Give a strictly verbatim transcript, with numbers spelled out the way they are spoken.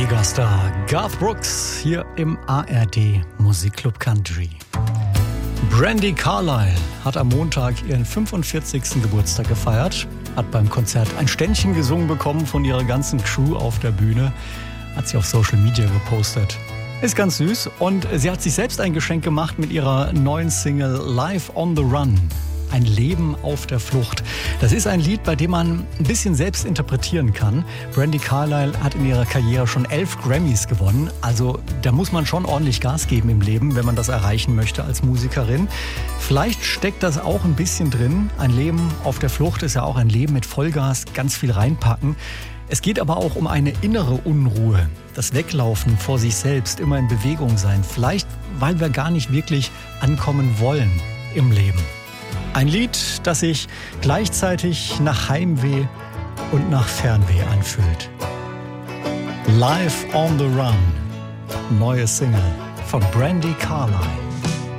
Megastar Garth Brooks hier im A R D Musikclub Country. Brandi Carlile hat am Montag ihren fünfundvierzigsten Geburtstag gefeiert, hat beim Konzert ein Ständchen gesungen bekommen von ihrer ganzen Crew auf der Bühne, hat sie auf Social Media gepostet. Ist ganz süß und sie hat sich selbst ein Geschenk gemacht mit ihrer neuen Single Life on the Run. Ein Leben auf der Flucht. Das ist ein Lied, bei dem man ein bisschen selbst interpretieren kann. Brandi Carlile hat in ihrer Karriere schon elf Grammys gewonnen. Also da muss man schon ordentlich Gas geben im Leben, wenn man das erreichen möchte als Musikerin. Vielleicht steckt das auch ein bisschen drin. Ein Leben auf der Flucht ist ja auch ein Leben mit Vollgas, ganz viel reinpacken. Es geht aber auch um eine innere Unruhe. Das Weglaufen vor sich selbst, immer in Bewegung sein. Vielleicht, weil wir gar nicht wirklich ankommen wollen im Leben. Ein Lied, das sich gleichzeitig nach Heimweh und nach Fernweh anfühlt. Life on the Run, neue Single von Brandi Carlile.